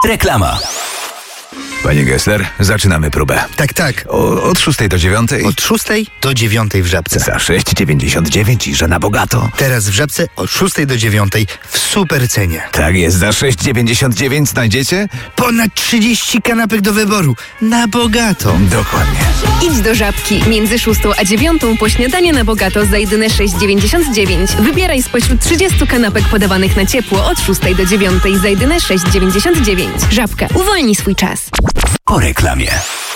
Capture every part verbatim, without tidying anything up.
Reklama. Panie Gessler, zaczynamy próbę. Tak, tak. O, od szóstej do dziewiątej? Od szóstej do dziewiątej w Żabce. Za sześć dziewięćdziesiąt dziewięć i że na bogato. Teraz w Żabce od szóstej do dziewiątej w super cenie. Tak jest, za sześć dziewięćdziesiąt dziewięć znajdziecie? Ponad trzydzieści kanapek do wyboru. Na bogato. Dokładnie. Idź do Żabki. Między szóstą a dziewiątą po śniadanie na bogato za jedyne sześć dziewięćdziesiąt dziewięć. Wybieraj spośród trzydziestu kanapek podawanych na ciepło od szóstej do dziewiątej za jedyne sześć dziewięćdziesiąt dziewięć. Żabka. Uwolnij swój czas. Po reklamie.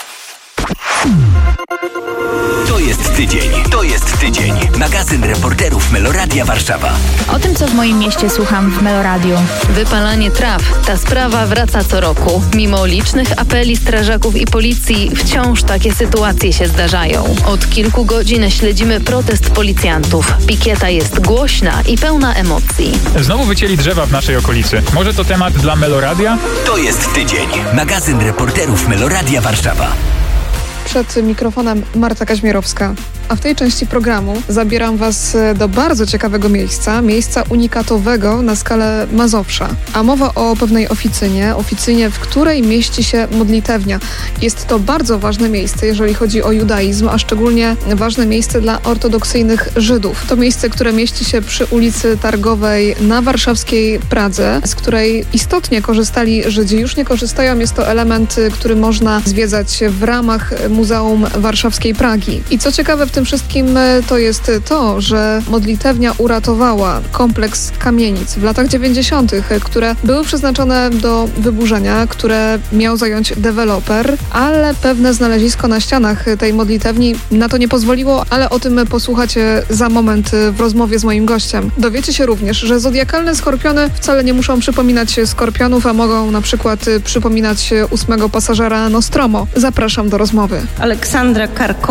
To jest tydzień. To jest tydzień. Magazyn reporterów Meloradia Warszawa. O tym, co w moim mieście słucham w Meloradiu. Wypalanie traw. Ta sprawa wraca co roku. Mimo licznych apeli strażaków i policji, wciąż takie sytuacje się zdarzają. Od kilku godzin śledzimy protest policjantów. Pikieta jest głośna i pełna emocji. Znowu wycięli drzewa w naszej okolicy. Może to temat dla Meloradia? To jest tydzień. Magazyn reporterów Meloradia Warszawa. Przed mikrofonem Marta Kaźmierowska. A w tej części programu zabieram Was do bardzo ciekawego miejsca, miejsca unikatowego na skalę Mazowsza. A mowa o pewnej oficynie, oficynie, w której mieści się modlitewnia. Jest to bardzo ważne miejsce, jeżeli chodzi o judaizm, a szczególnie ważne miejsce dla ortodoksyjnych Żydów. To miejsce, które mieści się przy ulicy Targowej na warszawskiej Pradze, z której istotnie korzystali Żydzi. Już nie korzystają, jest to element, który można zwiedzać w ramach Muzeum Warszawskiej Pragi. I co ciekawe w tym wszystkim to jest to, że modlitewnia uratowała kompleks kamienic w latach dziewięćdziesiątych, które były przeznaczone do wyburzenia, które miał zająć deweloper, ale pewne znalezisko na ścianach tej modlitewni na to nie pozwoliło, ale o tym posłuchacie za moment w rozmowie z moim gościem. Dowiecie się również, że zodiakalne skorpiony wcale nie muszą przypominać skorpionów, a mogą na przykład przypominać ósmego pasażera Nostromo. Zapraszam do rozmowy. Aleksandra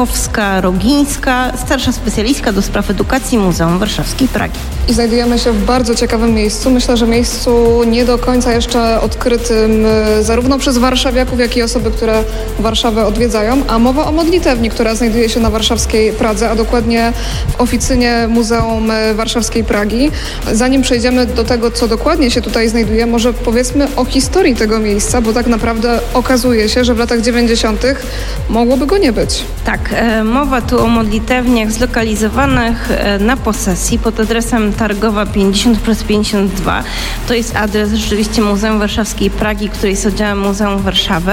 Karkowska-Rogińska, starsza specjalistka do spraw edukacji Muzeum Warszawskiej Pragi. I znajdujemy się w bardzo ciekawym miejscu. Myślę, że miejscu nie do końca jeszcze odkrytym zarówno przez warszawiaków, jak i osoby, które Warszawę odwiedzają. A mowa o modlitewni, która znajduje się na warszawskiej Pradze, a dokładnie w oficynie Muzeum Warszawskiej Pragi. Zanim przejdziemy do tego, co dokładnie się tutaj znajduje, może powiedzmy o historii tego miejsca, bo tak naprawdę okazuje się, że w latach dziewięćdziesiątych mogłoby go nie być. Tak, e, mowa tu o modlitewniach zlokalizowanych e, na posesji pod adresem Targowa pięćdziesiąt przez pięćdziesiąt dwa. To jest adres rzeczywiście Muzeum Warszawskiej Pragi, który jest oddziałem Muzeum Warszawy,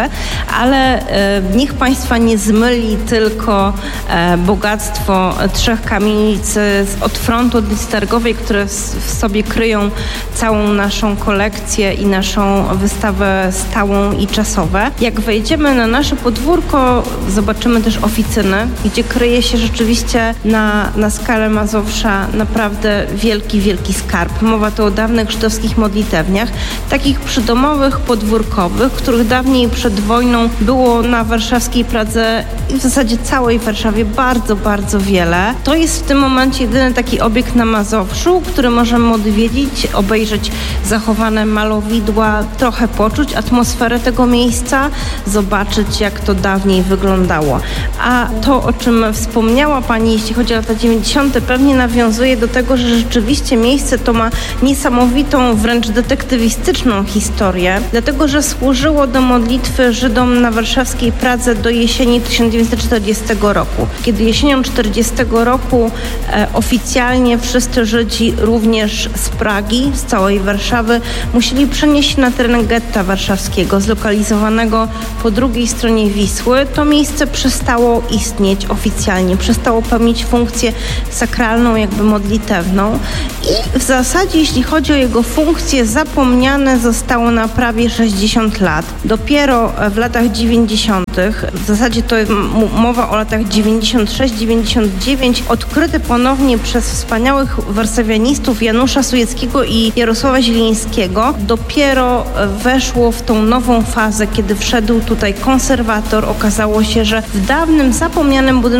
ale e, niech Państwa nie zmyli tylko e, bogactwo trzech kamienic z, od frontu od ulicy Targowej, które w, w sobie kryją całą naszą kolekcję i naszą wystawę stałą i czasową. Jak wejdziemy na nasze podwórko, zobaczymy też oficynę, gdzie kryje się rzeczywiście na, na skalę Mazowsza naprawdę wielki, wielki skarb. Mowa tu o dawnych żydowskich modlitewniach, takich przydomowych, podwórkowych, których dawniej przed wojną było na warszawskiej Pradze i w zasadzie całej Warszawie bardzo, bardzo wiele. To jest w tym momencie jedyny taki obiekt na Mazowszu, który możemy odwiedzić, obejrzeć zachowane malowidła, trochę poczuć atmosferę tego miejsca, zobaczyć, jak to dawniej wyglądało. A to, o czym wspomniała Pani, jeśli chodzi o lata dziewięćdziesiąte, pewnie nawiązuje do tego, że rzeczywiście miejsce to ma niesamowitą, wręcz detektywistyczną historię, dlatego że służyło do modlitwy Żydom na warszawskiej Pradze do jesieni tysiąc dziewięćset czterdziestego roku. Kiedy jesienią czterdziestego roku e, oficjalnie wszyscy Żydzi, również z Pragi, z całej Warszawy, musieli przenieść się na teren getta warszawskiego, zlokalizowanego po drugiej stronie Wisły. To miejsce przestało istnieć oficjalnie, przestało pełnić funkcję sakralną, jakby modlitewną i w zasadzie, jeśli chodzi o jego funkcję, zapomniane zostało na prawie sześćdziesiąt lat. Dopiero w latach dziewięćdziesiątych, w zasadzie to mowa o latach dziewięćdziesiąt sześć dziewięćdziesiąt dziewięć, odkryte ponownie przez wspaniałych warszawianistów Janusza Sujeckiego i Jarosława Zielińskiego, dopiero weszło w tą nową fazę, kiedy wszedł tutaj konserwator. Okazało się, że w dawnym, zapomnianym budynku oficyny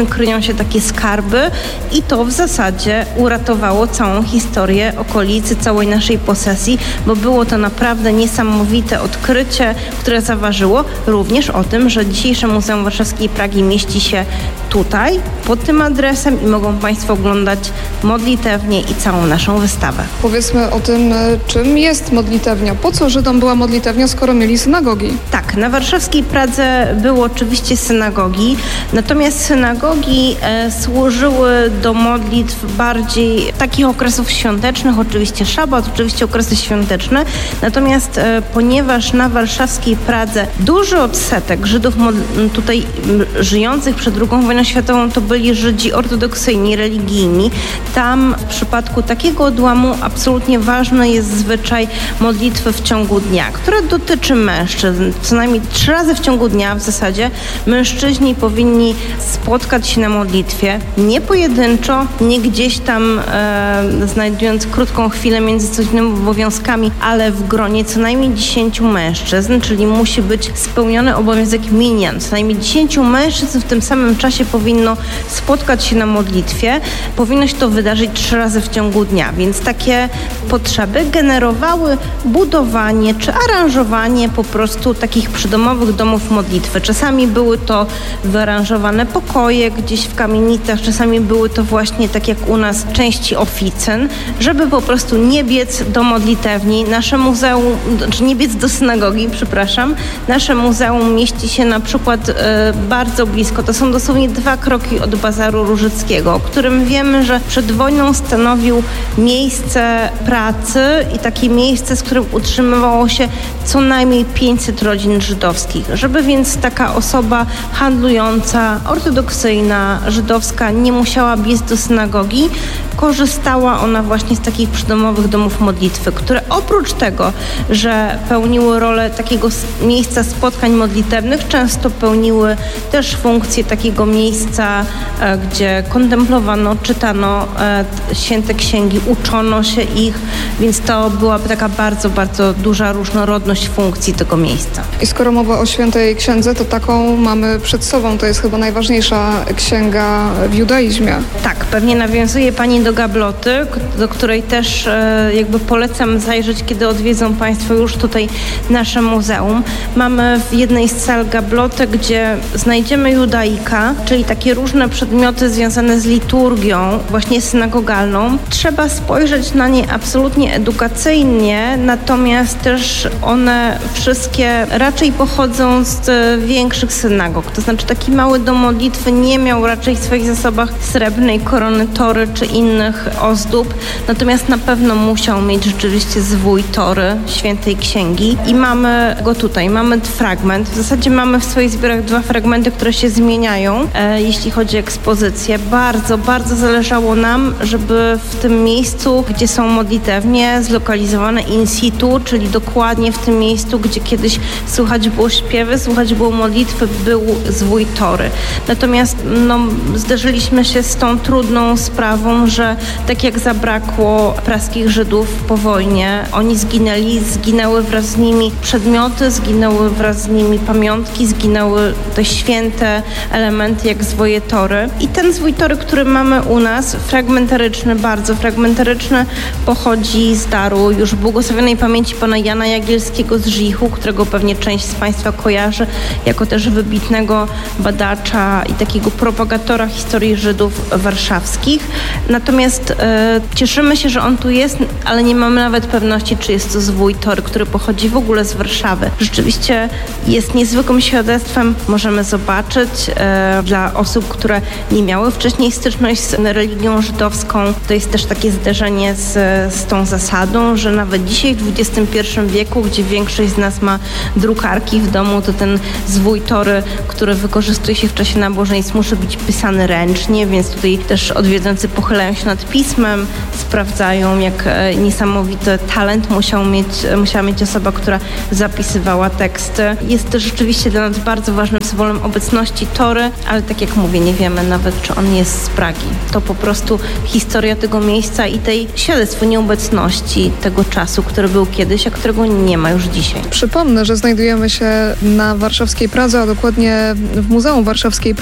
różni kryją się takie skarby i to w zasadzie uratowało całą historię okolicy, całej naszej posesji, bo było to naprawdę niesamowite odkrycie, które zaważyło również o tym, że dzisiejsze Muzeum Warszawskiej Pragi mieści się tutaj, pod tym adresem i mogą Państwo oglądać modlitewnię i całą naszą wystawę. Powiedzmy o tym, czym jest modlitewnia. Po co Żydom była modlitewnia, skoro mieli synagogi? Tak, na warszawskiej Pradze były oczywiście synagogi, natomiast synagogi e, służyły do modlitw bardziej takich okresów świątecznych, oczywiście szabat, oczywiście okresy świąteczne, natomiast e, ponieważ na warszawskiej Pradze duży odsetek Żydów mod- tutaj m, żyjących przed drugą wojną światową to byli Żydzi ortodoksyjni, religijni. Tam w przypadku takiego odłamu absolutnie ważny jest zwyczaj modlitwy w ciągu dnia, która dotyczy mężczyzn. Co najmniej trzy razy w ciągu dnia w zasadzie mężczyźni powinni spotkać się na modlitwie, nie pojedynczo, nie gdzieś tam e, znajdując krótką chwilę między codziennymi obowiązkami, ale w gronie co najmniej dziesięciu mężczyzn, czyli musi być spełniony obowiązek minyan. Co najmniej dziesięciu mężczyzn w tym samym czasie powinno spotkać się na modlitwie. Powinno się to wydarzyć trzy razy w ciągu dnia, więc takie potrzeby generowały budowanie czy aranżowanie po prostu takich przydomowych domów modlitwy. Czasami były to wyaranżowane pokoje gdzieś w kamienicach, czasami były to właśnie, tak jak u nas, części oficyn, żeby po prostu nie biec do modlitewni. Nasze muzeum, czy nie biec do synagogi, przepraszam. Nasze muzeum mieści się na przykład e, bardzo blisko, to są dosłownie dwa kroki od Bazaru Różyckiego, o którym wiemy, że przed wojną stanowił miejsce pracy i takie miejsce, z którym utrzymywało się co najmniej pięćset rodzin żydowskich. Żeby więc taka osoba handlująca, ortodoksyjna, żydowska nie musiała biec do synagogi, korzystała ona właśnie z takich przydomowych domów modlitwy, które oprócz tego, że pełniły rolę takiego miejsca spotkań modlitewnych, często pełniły też funkcję takiego miejsca, e, gdzie kontemplowano, czytano e, święte księgi, uczono się ich, więc to była taka bardzo, bardzo duża różnorodność funkcji tego miejsca. I skoro mowa o świętej księdze, to taką mamy przed sobą. To jest chyba najważniejsza księga w judaizmie. Tak, pewnie nawiązuje Pani do gabloty, do której też e, jakby polecam zajrzeć, kiedy odwiedzą Państwo już tutaj nasze muzeum. Mamy w jednej z sal gablotę, gdzie znajdziemy judaika, czyli takie różne przedmioty związane z liturgią, właśnie synagogalną. Trzeba spojrzeć na nie absolutnie edukacyjnie, natomiast też one wszystkie raczej pochodzą z większych synagog. To znaczy taki mały dom modlitwy nie miał raczej w swoich zasobach srebrnej korony tory czy innych ozdób, natomiast na pewno musiał mieć rzeczywiście zwój tory świętej księgi i mamy go tutaj. Mamy fragment. W zasadzie mamy w swoich zbiorach dwa fragmenty, które się zmieniają, e, jeśli chodzi o ekspozycję. Bardzo, bardzo zależało nam, żeby w tym miejscu, gdzie są modlitewnie, zlokalizowane in situ, czyli dokładnie w tym miejscu, gdzie kiedyś słychać było śpiewy, słychać było modlitwy, był zwój tory. Natomiast no, zderzyliśmy się z tą trudną sprawą, że tak jak zabrakło praskich Żydów po wojnie, oni zginęli, zginęły wraz z nimi przedmioty, zginęły wraz z nimi pamiątki, zginęły te święte elementy jak zwoje tory. I ten zwój tory, który mamy u nas, fragmentaryczny, bardzo fragmentaryczny, pochodzi z daru już błogosławionej pamięci pana Jana Jagielskiego z Żichu, którego pewnie część z Państwa kojarzy jako też wybitnego badacza i takiego propagatora historii Żydów warszawskich. Natomiast e, cieszymy się, że on tu jest, ale nie mamy nawet pewności, czy jest to zwój tory, który pochodzi w ogóle z Warszawy. Rzeczywiście jest niezwykłym świadectwem, możemy zobaczyć e, dla osób, które nie miały wcześniej styczność z religią żydowską. To jest też takie zderzenie z, z tą zasadą, że nawet dzisiaj w dwudziestym pierwszym wieku, gdzie większość z nas ma drukarki w domu, to ten zwój tory, który wykorzystuje się w czasie nabożeństw, musi być pisany ręcznie, więc tutaj też odwiedzający pochylają się nad pismem, sprawdzają, jak e, niesamowity talent musiał mieć, musiała mieć osoba, która zapisywała teksty. Jest też rzeczywiście dla nas bardzo ważnym symbolem obecności tory, ale tak jak mówię, nie wiemy nawet, czy on jest z Pragi. To po prostu historia tego miejsca i tej świadectwo nieobecności tego czasu, który był kiedyś, a którego nie ma już dzisiaj. Przypomnę, że znajdujemy się na warszawskiej Pradze, a dokładnie w Muzeum Warszawskiej Pragi.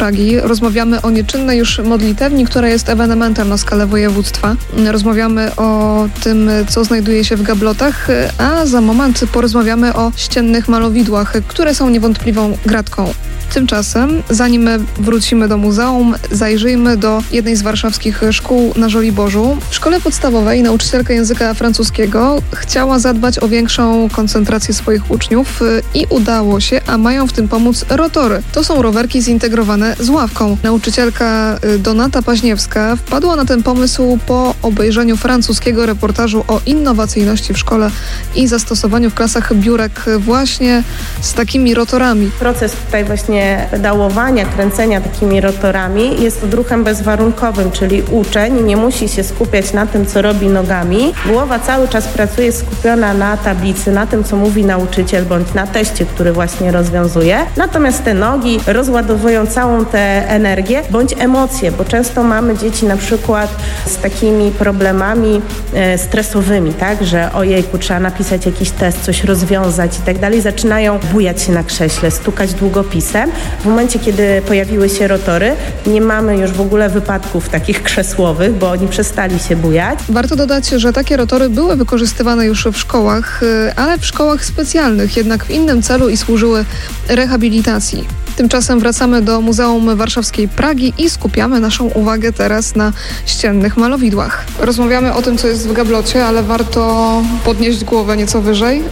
rozmawiamy o nieczynnej już modlitewni, która jest ewenementem na skalę województwa. Rozmawiamy o tym, co znajduje się w gablotach, a za moment porozmawiamy o ściennych malowidłach, które są niewątpliwą gratką. Tymczasem, zanim wrócimy do muzeum, zajrzyjmy do jednej z warszawskich szkół na Żoliborzu. W szkole podstawowej nauczycielka języka francuskiego chciała zadbać o większą koncentrację swoich uczniów i udało się, a mają w tym pomóc rotory. To są rowerki zintegrowane z ławką. Nauczycielka Donata Paźniewska wpadła na ten pomysł po obejrzeniu francuskiego reportażu o innowacyjności w szkole i zastosowaniu w klasach biurek właśnie z takimi rotorami. Proces tutaj właśnie pedałowania, kręcenia takimi rotorami jest odruchem bezwarunkowym, czyli uczeń nie musi się skupiać na tym, co robi nogami. Głowa cały czas pracuje skupiona na tablicy, na tym, co mówi nauczyciel, bądź na teście, który właśnie rozwiązuje. Natomiast te nogi rozładowują całą tę energię, bądź emocje, bo często mamy dzieci na przykład z takimi problemami e, stresowymi, tak, że ojejku, trzeba napisać jakiś test, coś rozwiązać i tak dalej. Zaczynają bujać się na krześle, stukać długopisem. W momencie, kiedy pojawiły się rotory, nie mamy już w ogóle wypadków takich krzesłowych, bo oni przestali się bujać. Warto dodać, że takie rotory były wykorzystywane już w szkołach, ale w szkołach specjalnych, jednak w innym celu i służyły rehabilitacji. Tymczasem wracamy do Muzeum Warszawskiej Pragi i skupiamy naszą uwagę teraz na ściennych malowidłach. Rozmawiamy o tym, co jest w gablocie, ale warto podnieść głowę nieco wyżej,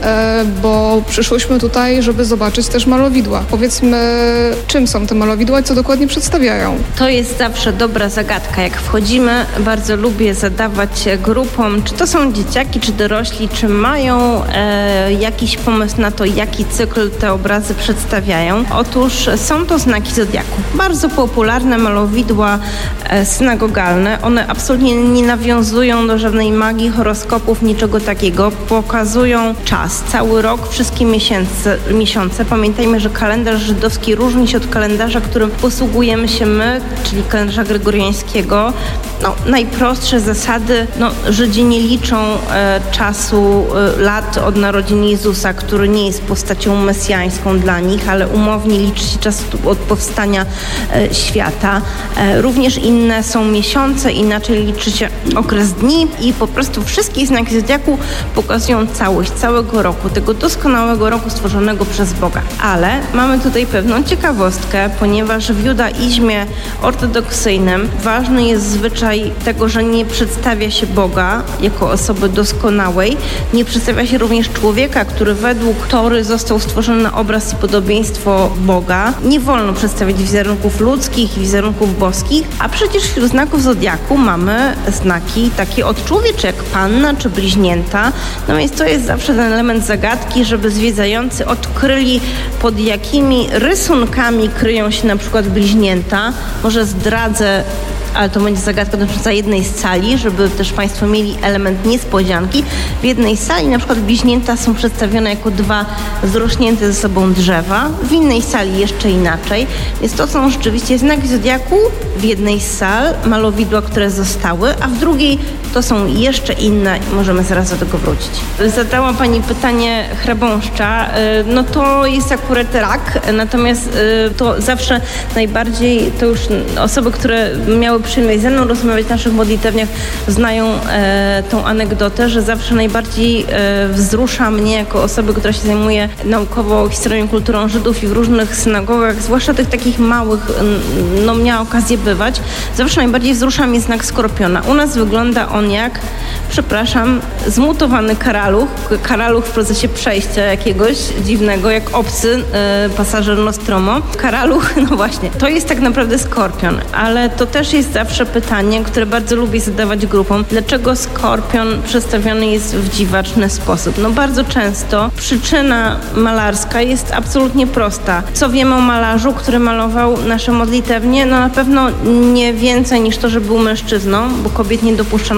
bo przyszłyśmy tutaj, żeby zobaczyć też malowidła. Powiedzmy, czym są te malowidła i co dokładnie przedstawiają? To jest zawsze dobra zagadka. Jak wchodzimy, bardzo lubię zadawać grupom, czy to są dzieciaki, czy dorośli, czy mają e, jakiś pomysł na to, jaki cykl te obrazy przedstawiają. Otóż są to znaki zodiaku. Bardzo popularne malowidła e, synagogalne. One absolutnie nie nawiązują do żadnej magii, horoskopów, niczego takiego. Pokazują czas, cały rok, wszystkie miesiące. miesiące. Pamiętajmy, że kalendarz żydowski różni się od kalendarza, którym posługujemy się my, czyli kalendarza gregoriańskiego. No, najprostsze zasady, no, Żydzi nie liczą e, czasu, e, lat od narodzin Jezusa, który nie jest postacią mesjańską dla nich, ale umownie liczy się czas od powstania e, świata. E, również inne są miesiące, inaczej liczy się okres dni i po prostu wszystkie znaki zodiaku pokazują całość całego roku, tego doskonałego roku stworzonego przez Boga. Ale mamy tutaj pewną ciekawostkę, ponieważ w judaizmie ortodoksyjnym ważny jest zwyczaj tego, że nie przedstawia się Boga jako osoby doskonałej, nie przedstawia się również człowieka, który według Tory został stworzony na obraz i podobieństwo Boga. Nie wolno przedstawiać wizerunków ludzkich i wizerunków boskich, a przecież wśród znaków zodiaku mamy znaki takie odczłowiecze, jak panna czy bliźnięta. No więc to jest zawsze ten element zagadki, żeby zwiedzający odkryli, pod jakimi rysunkami kryją się na przykład bliźnięta. Może zdradzę, ale to będzie zagadka dotycząca jednej z sali, żeby też Państwo mieli element niespodzianki. W jednej sali na przykład bliźnięta są przedstawione jako dwa zrośnięte ze sobą drzewa, w innej sali jeszcze inaczej. Więc to są rzeczywiście znaki zodiaku w jednej z sal, malowidła, które zostały, a w drugiej to są jeszcze inne. Możemy zaraz do tego wrócić. Zadała Pani pytanie chrabąszcza. No to jest akurat rak, natomiast to zawsze najbardziej, to już osoby, które miały przyjemność ze mną rozmawiać w naszych modlitewniach, znają e, tą anegdotę, że zawsze najbardziej e, wzrusza mnie jako osoby, która się zajmuje naukowo historią i kulturą Żydów i w różnych synagogach, zwłaszcza tych takich małych, no miała okazję bywać, zawsze najbardziej wzrusza mnie znak skorpiona. U nas wygląda on jak, przepraszam, zmutowany karaluch, karaluch w procesie przejścia jakiegoś dziwnego, jak obcy e, pasażer Nostromo. Karaluch, no właśnie, to jest tak naprawdę skorpion, ale to też jest zawsze pytanie, które bardzo lubię zadawać grupom. Dlaczego skorpion przedstawiony jest w dziwaczny sposób? No bardzo często przyczyna malarska jest absolutnie prosta. Co wiemy o malarzu, który malował nasze modlitewnie? No na pewno nie więcej niż to, że był mężczyzną, bo kobiet nie dopuszczano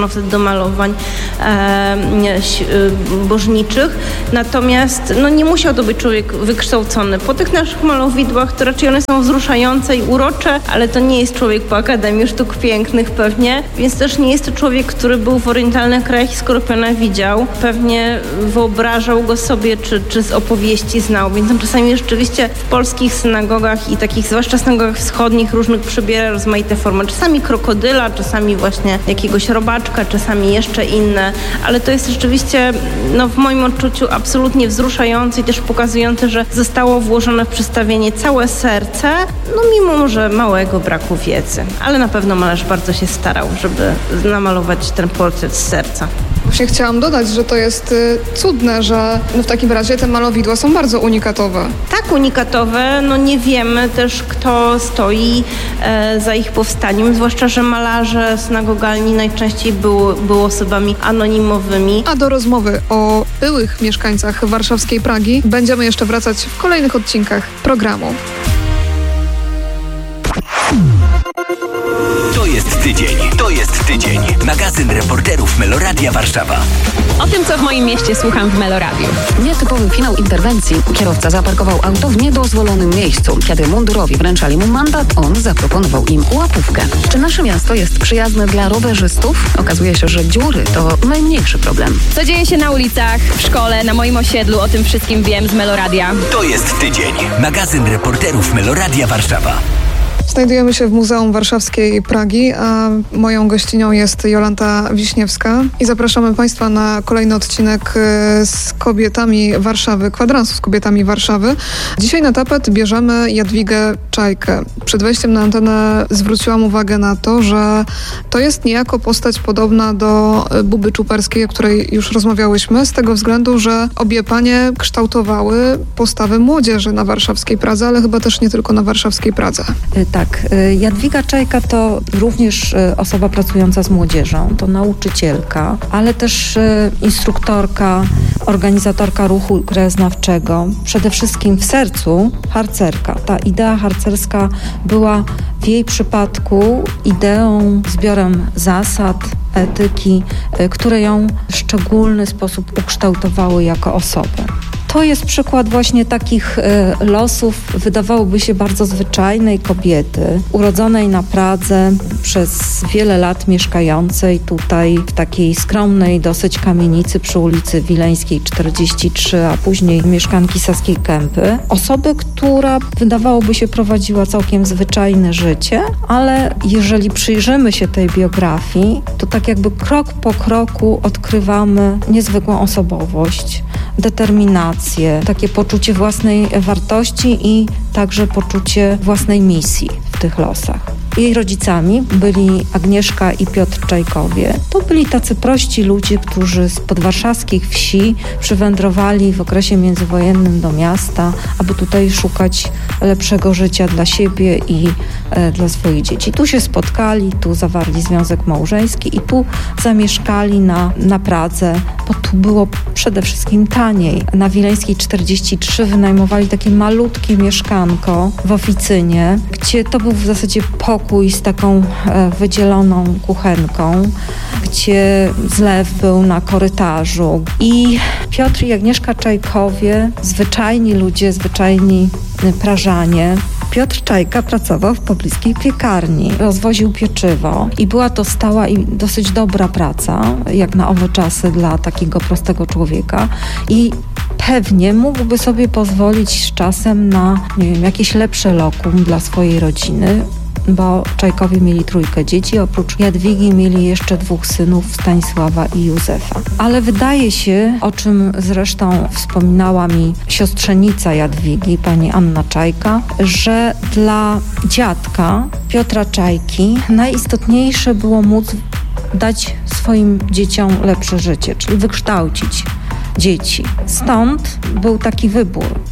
wtedy do malowań e, bożniczych. Natomiast no, nie musiał to być człowiek wykształcony. Po tych naszych malowidłach to raczej one są wzruszające i urocze, ale to nie jest człowiek po Akademii Sztuk Pięknych pewnie, więc też nie jest to człowiek, który był w orientalnych krajach i Skorpiona widział. Pewnie wyobrażał go sobie, czy, czy z opowieści znał, więc on czasami rzeczywiście w polskich synagogach i takich, zwłaszcza synagogach wschodnich, różnych przybiera rozmaite formy. Czasami krokodyla, czasami właśnie jakiegoś robaczka, czasami jeszcze inne, ale to jest rzeczywiście no, w moim odczuciu absolutnie wzruszające i też pokazujące, że zostało włożone w przedstawienie całe serce, no mimo że małego braku wiedzy. Ale na pewno malarz bardzo się starał, żeby namalować ten portret z serca. Właśnie chciałam dodać, że to jest y, cudne, że no w takim razie te malowidła są bardzo unikatowe. Tak, unikatowe. No nie wiemy też, kto stoi e, za ich powstaniem, zwłaszcza, że malarze synagogalni najczęściej były, były osobami anonimowymi. A do rozmowy o byłych mieszkańcach warszawskiej Pragi będziemy jeszcze wracać w kolejnych odcinkach programu. To jest tydzień. To jest tydzień. Magazyn reporterów Meloradia Warszawa. O tym, co w moim mieście słucham w Meloradiu. Nietypowy finał interwencji. Kierowca zaparkował auto w niedozwolonym miejscu. Kiedy mundurowi wręczali mu mandat, on zaproponował im łapówkę. Czy nasze miasto jest przyjazne dla rowerzystów? Okazuje się, że dziury to najmniejszy problem. Co dzieje się na ulicach, w szkole, na moim osiedlu, o tym wszystkim wiem z Meloradia. To jest tydzień. Magazyn reporterów Meloradia Warszawa. Znajdujemy się w Muzeum Warszawskiej Pragi, a moją gościnią jest Jolanta Wiśniewska i zapraszamy Państwa na kolejny odcinek z kobietami Warszawy, kwadransu z kobietami Warszawy. Dzisiaj na tapet bierzemy Jadwigę Czajkę. Przed wejściem na antenę zwróciłam uwagę na to, że to jest niejako postać podobna do Buby Czuperskiej, o której już rozmawiałyśmy, z tego względu, że obie panie kształtowały postawy młodzieży na warszawskiej Pradze, ale chyba też nie tylko na warszawskiej Pradze. Tak, Jadwiga Czajka to również osoba pracująca z młodzieżą, to nauczycielka, ale też instruktorka, organizatorka ruchu krajoznawczego, przede wszystkim w sercu harcerka. Ta idea harcerska była w jej przypadku ideą, zbiorem zasad, etyki, które ją w szczególny sposób ukształtowały jako osobę. To jest przykład właśnie takich y, losów, wydawałoby się bardzo zwyczajnej kobiety, urodzonej na Pradze, przez wiele lat mieszkającej tutaj w takiej skromnej dosyć kamienicy przy ulicy Wileńskiej czterdzieści trzy, a później mieszkanki Saskiej Kępy. Osoby, która wydawałoby się prowadziła całkiem zwyczajne życie, ale jeżeli przyjrzymy się tej biografii, to tak jakby krok po kroku odkrywamy niezwykłą osobowość, determinację, takie poczucie własnej wartości i także poczucie własnej misji w tych losach. Jej rodzicami byli Agnieszka i Piotr Czajkowie. To byli tacy prości ludzie, którzy z podwarszawskich wsi przywędrowali w okresie międzywojennym do miasta, aby tutaj szukać lepszego życia dla siebie i e, dla swoich dzieci. Tu się spotkali, tu zawarli związek małżeński i tu zamieszkali na, na Pradze, bo tu było przede wszystkim taniej. Na Wileńskiej czterdzieści trzy wynajmowali takie malutkie mieszkanko w oficynie, gdzie to był w zasadzie pokój z taką e, wydzieloną kuchenką, gdzie zlew był na korytarzu. I Piotr i Agnieszka Czajkowie, zwyczajni ludzie, zwyczajni Prażanie. Piotr Czajka pracował w pobliskiej piekarni, rozwoził pieczywo i była to stała i dosyć dobra praca, jak na owe czasy dla takiego prostego człowieka i pewnie mógłby sobie pozwolić z czasem na, nie wiem, jakieś lepsze lokum dla swojej rodziny, bo Czajkowie mieli trójkę dzieci, oprócz Jadwigi mieli jeszcze dwóch synów, Stanisława i Józefa. Ale wydaje się, o czym zresztą wspominała mi siostrzenica Jadwigi, pani Anna Czajka, że dla dziadka Piotra Czajki najistotniejsze było móc dać swoim dzieciom lepsze życie, czyli wykształcić dzieci. Stąd był taki wybór.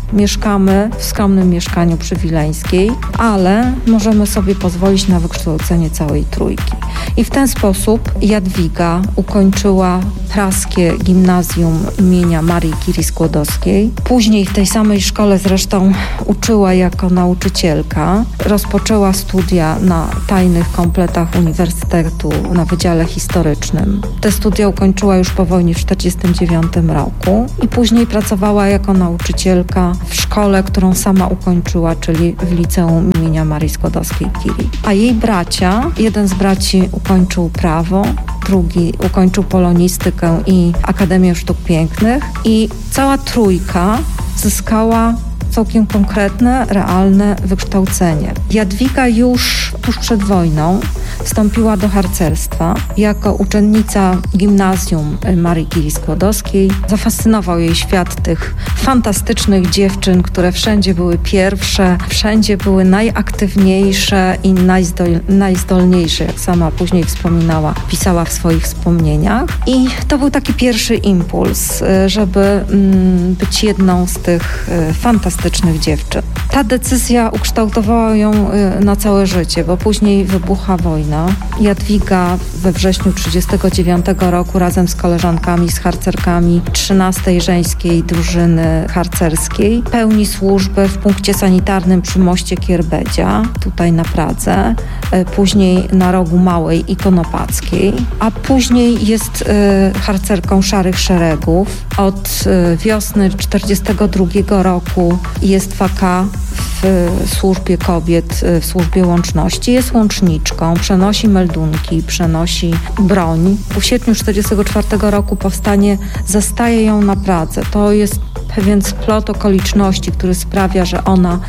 mieszkamy w skromnym mieszkaniu przy Wileńskiej, ale możemy sobie pozwolić na wykształcenie całej trójki. I w ten sposób Jadwiga ukończyła praskie gimnazjum imienia Marii Curie-Skłodowskiej. Później w tej samej szkole zresztą uczyła jako nauczycielka. Rozpoczęła studia na tajnych kompletach Uniwersytetu na Wydziale Historycznym. Te studia ukończyła już po wojnie w tysiąc dziewięćset czterdziestym dziewiątym roku i później pracowała jako nauczycielka w szkole, którą sama ukończyła, czyli w liceum imienia Marii Skłodowskiej-Curie. A jej bracia, jeden z braci ukończył prawo, drugi ukończył polonistykę i Akademię Sztuk Pięknych i cała trójka zyskała całkiem konkretne, realne wykształcenie. Jadwiga już tuż przed wojną wstąpiła do harcerstwa. Jako uczennica gimnazjum Marii Curie-Skłodowskiej zafascynował jej świat tych fantastycznych dziewczyn, które wszędzie były pierwsze, wszędzie były najaktywniejsze i najzdol- najzdolniejsze, jak sama później wspominała, pisała w swoich wspomnieniach. I to był taki pierwszy impuls, żeby mm, być jedną z tych fantastycznych dziewczyn. Ta decyzja ukształtowała ją na całe życie, bo później wybucha wojna. Jadwiga we wrześniu tysiąc dziewięćset trzydziestego dziewiątego roku razem z koleżankami, z harcerkami trzynastej żeńskiej drużyny harcerskiej pełni służbę w punkcie sanitarnym przy moście Kierbedzia, tutaj na Pradze, później na rogu Małej i Konopackiej, a później jest y, harcerką Szarych Szeregów. Od y, wiosny tysiąc dziewięćset czterdziestego drugiego roku jest waka w służbie kobiet, w służbie łączności. Jest łączniczką, przenosi meldunki, przenosi broń. W sierpniu tysiąc dziewięćset czterdziestego czwartego roku powstanie zastaje ją na Pradze. To jest pewien splot okoliczności, który sprawia, że ona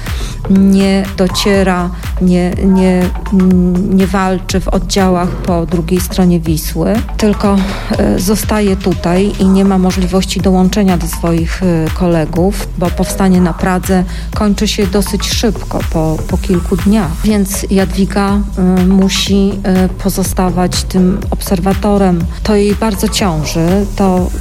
nie dociera, nie, nie, nie walczy w oddziałach po drugiej stronie Wisły, tylko zostaje tutaj i nie ma możliwości dołączenia do swoich kolegów, bo powstanie na Pradze kończy się dosyć szybko, po, po kilku dniach. Więc Jadwiga y, musi y, pozostawać tym obserwatorem. To jej bardzo ciąży. To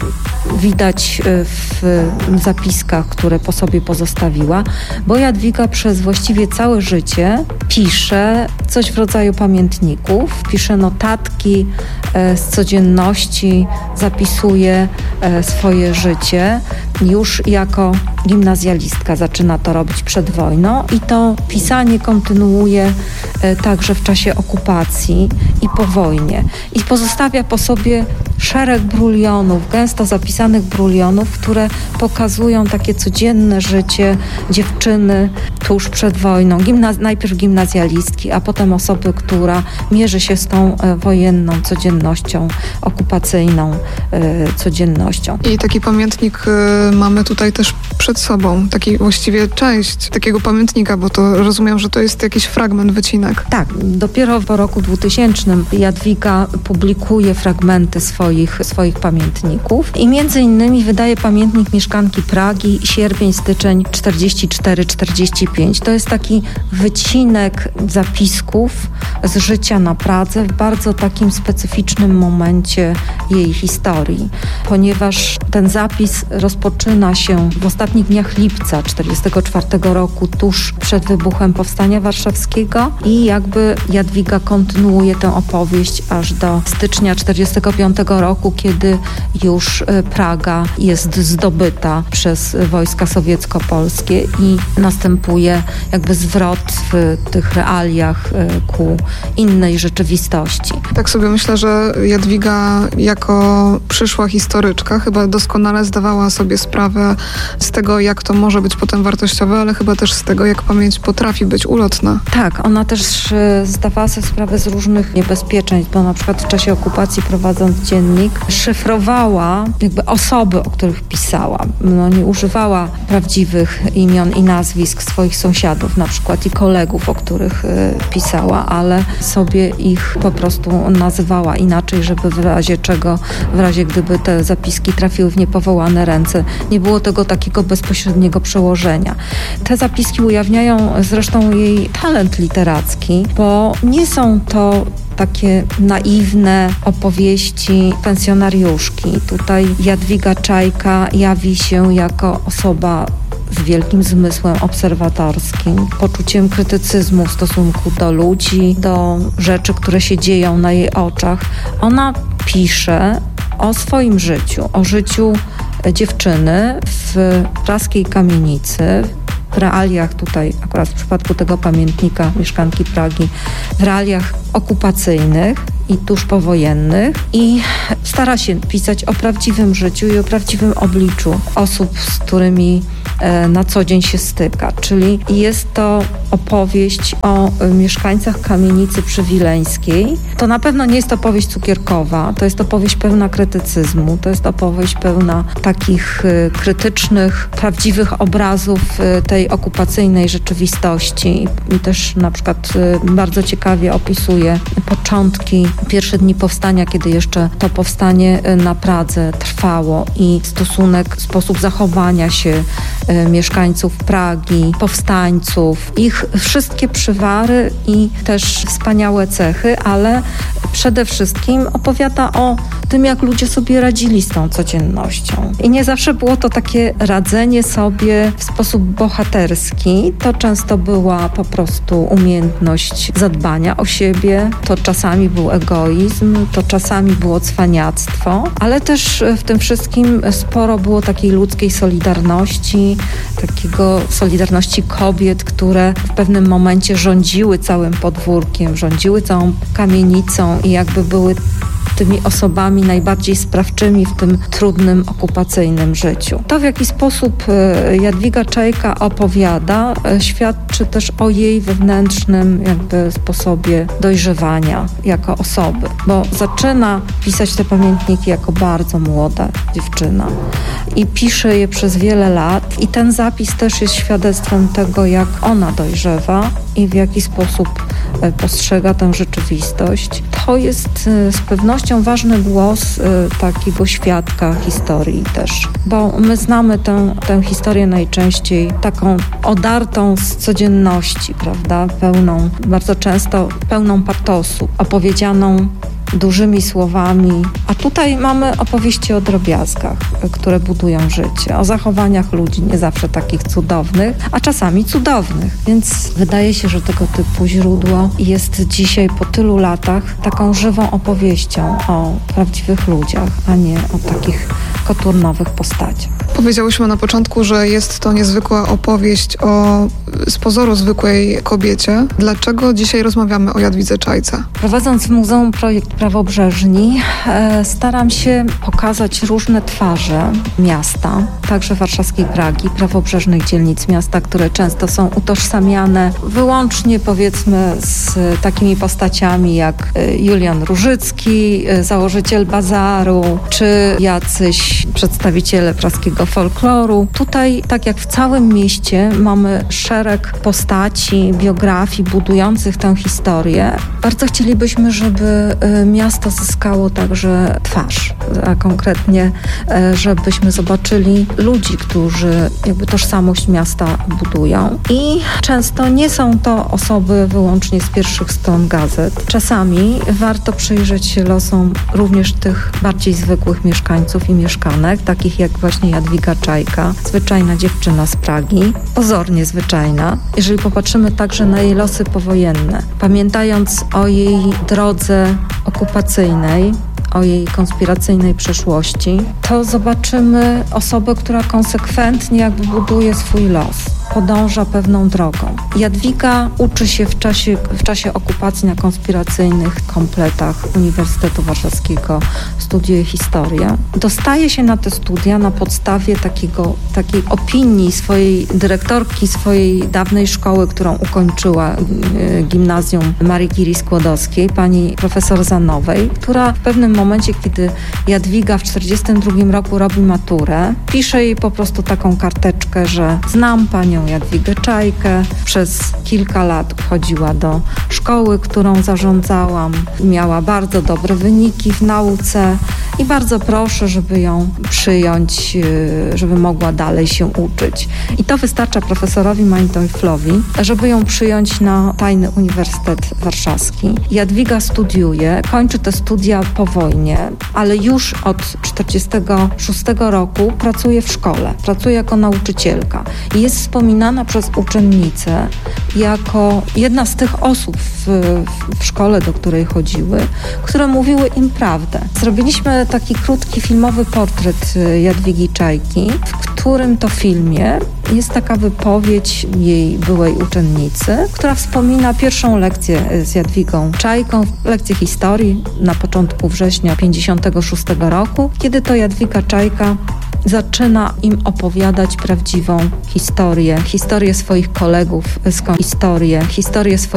widać y, w zapiskach, które po sobie pozostawiła, bo Jadwiga przez właściwie całe życie pisze coś w rodzaju pamiętników, pisze notatki y, z codzienności, zapisuje y, swoje życie. Już jako gimnazjalistka zaczyna to robić przed wojną i to pisanie kontynuuje e, także w czasie okupacji i po wojnie. I pozostawia po sobie szereg brulionów, gęsto zapisanych brulionów, które pokazują takie codzienne życie dziewczyny tuż przed wojną. Gimnaz- najpierw gimnazjalistki, a potem osoby, która mierzy się z tą e, wojenną codziennością, okupacyjną e, codziennością. I taki pamiętnik y, mamy tutaj też przed sobą. Taki właściwie część takiego pamiętnika, bo to rozumiem, że to jest jakiś fragment, wycinek. Tak, dopiero po roku dwutysięcznym Jadwiga publikuje fragmenty swoich, swoich pamiętników i między innymi wydaje pamiętnik mieszkanki Pragi sierpień, styczeń czterdziesty czwarty czterdziesty piąty. To jest taki wycinek zapisków z życia na Pradze w bardzo takim specyficznym momencie jej historii, ponieważ ten zapis rozpoczyna się w ostatnich dniach lipca tysiąc dziewięćset czterdziestego czwartego roku, tuż przed wybuchem Powstania Warszawskiego i jakby Jadwiga kontynuuje tę opowieść aż do stycznia tysiąc dziewięćset czterdziestego piątego roku, kiedy już Praga jest zdobyta przez wojska sowiecko-polskie i następuje jakby zwrot w tych realiach ku innej rzeczywistości. Tak sobie myślę, że Jadwiga jako przyszła historyczka chyba doskonale zdawała sobie sprawę z tego, jak to może być potem wartościowe, ale chyba też z tego, jak pamięć potrafi być ulotna. Tak, ona też zdawała sobie sprawę z różnych niebezpieczeństw, bo na przykład w czasie okupacji, prowadząc dziennik, szyfrowała jakby osoby, o których pisała. No, nie używała prawdziwych imion i nazwisk swoich sąsiadów na przykład i kolegów, o których y, pisała, ale sobie ich po prostu nazywała inaczej, żeby w razie czego, w razie gdyby te zapiski trafiły w niepowołane ręce, nie było tego takiego bezpośredniego przełożenia. Te zapiski ujawniają zresztą jej talent literacki, bo nie są to takie naiwne opowieści pensjonariuszki. Tutaj Jadwiga Czajka jawi się jako osoba z wielkim zmysłem obserwatorskim, poczuciem krytycyzmu w stosunku do ludzi, do rzeczy, które się dzieją na jej oczach. Ona pisze o swoim życiu, o życiu dziewczyny w praskiej kamienicy, w realiach tutaj, akurat w przypadku tego pamiętnika mieszkanki Pragi, w realiach okupacyjnych i tuż powojennych, i stara się pisać o prawdziwym życiu i o prawdziwym obliczu osób, z którymi e, na co dzień się styka. Czyli jest to opowieść o e, mieszkańcach kamienicy przywileńskiej. To na pewno nie jest opowieść cukierkowa, to jest opowieść pełna krytycyzmu, to jest opowieść pełna takich e, krytycznych, prawdziwych obrazów e, tej okupacyjnej rzeczywistości. I też na przykład e, bardzo ciekawie opisuje początki, pierwsze dni powstania, kiedy jeszcze to powstanie na Pradze trwało, i stosunek, sposób zachowania się e, mieszkańców Pragi, powstańców, ich wszystkie przywary i też wspaniałe cechy, ale przede wszystkim opowiada o tym, jak ludzie sobie radzili z tą codziennością. I nie zawsze było to takie radzenie sobie w sposób bohaterski. To często była po prostu umiejętność zadbania o siebie, to czasami był egoizm, to czasami było cwaniactwo, ale też w tym wszystkim sporo było takiej ludzkiej solidarności, takiego solidarności kobiet, które w pewnym momencie rządziły całym podwórkiem, rządziły całą kamienicą i jakby były tymi osobami najbardziej sprawczymi w tym trudnym, okupacyjnym życiu. To, w jaki sposób Jadwiga Czajka opowiada, świadczy też o jej wewnętrznym jakby sposobie dojrzewania jako osoby, bo zaczyna pisać te pamiętniki jako bardzo młoda dziewczyna i pisze je przez wiele lat, i ten zapis też jest świadectwem tego, jak ona dojrzewa i w jaki sposób postrzega tę rzeczywistość. To jest z pewnością ważny głos takiego świadka historii też, bo my znamy tę, tę historię najczęściej taką odartą z codzienności, prawda, pełną, bardzo często pełną patosu, opowiedzianą dużymi słowami, a tutaj mamy opowieści o drobiazgach, które budują życie, o zachowaniach ludzi, nie zawsze takich cudownych, a czasami cudownych, więc wydaje się, że tego typu źródło jest dzisiaj po tylu latach taką żywą opowieścią o prawdziwych ludziach, a nie o takich koturnowych postaciach. Powiedziałyśmy na początku, że jest to niezwykła opowieść o z pozoru zwykłej kobiecie. Dlaczego dzisiaj rozmawiamy o Jadwidze Czajce? Prowadząc w Muzeum Projekt Prawobrzeżni, e, staram się pokazać różne twarze miasta, także warszawskiej Pragi, prawobrzeżnych dzielnic miasta, które często są utożsamiane wyłącznie, powiedzmy, z takimi postaciami jak Julian Różycki, założyciel bazaru, czy jacyś przedstawiciele praskiego folkloru. Tutaj, tak jak w całym mieście, mamy szereg postaci, biografii budujących tę historię. Bardzo chcielibyśmy, żeby miasto zyskało także twarz, a konkretnie, żebyśmy zobaczyli ludzi, którzy jakby tożsamość miasta budują. I często nie są to osoby wyłącznie z pierwszych stron gazet. Czasami warto przyjrzeć się losom również tych bardziej zwykłych mieszkańców i mieszkanek, takich jak właśnie Jadwiga Czajka, zwyczajna dziewczyna z Pragi, pozornie zwyczajna. Jeżeli popatrzymy także na jej losy powojenne, pamiętając o jej drodze okupacyjnej, o jej konspiracyjnej przeszłości, to zobaczymy osobę, która konsekwentnie jakby buduje swój los, podąża pewną drogą. Jadwiga uczy się w czasie, w czasie okupacji na konspiracyjnych kompletach Uniwersytetu Warszawskiego, studiuje historię. Dostaje się na te studia na podstawie takiego, takiej opinii swojej dyrektorki, swojej dawnej szkoły, którą ukończyła, gimnazjum Marii Curie Skłodowskiej, pani profesor Zanowej, która w pewnym momencie, kiedy Jadwiga w czterdziestym drugim roku robi maturę, pisze jej po prostu taką karteczkę, że znam panią Jadwigę Czajkę, przez kilka lat chodziła do szkoły, którą zarządzałam, miała bardzo dobre wyniki w nauce i bardzo proszę, żeby ją przyjąć, żeby mogła dalej się uczyć. I to wystarcza profesorowi Meinteuflowi, żeby ją przyjąć na Tajny Uniwersytet Warszawski. Jadwiga studiuje, kończy te studia po wojnie, ale już od tysiąc dziewięćset czterdziestego szóstego roku pracuje w szkole, pracuje jako nauczycielka i jest wspominana przez uczennice jako jedna z tych osób w, w szkole, do której chodziły, które mówiły im prawdę. Zrobiliśmy taki krótki filmowy portret Jadwigi Czajki, w którym to filmie jest taka wypowiedź jej byłej uczennicy, która wspomina pierwszą lekcję z Jadwigą Czajką, lekcję historii na początku września tysiąc dziewięćset pięćdziesiątego szóstego roku, kiedy to Jadwiga Czajka zaczyna im opowiadać prawdziwą historię, historię swoich kolegów, historię, historię swoich